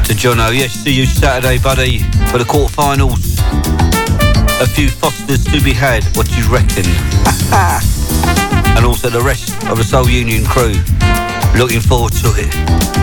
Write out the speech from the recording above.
to Jono. Yes, see you Saturday, buddy, for the quarterfinals. A few Fosters to be had, what you reckon? And also the rest of the Soul Union crew. Looking forward to it.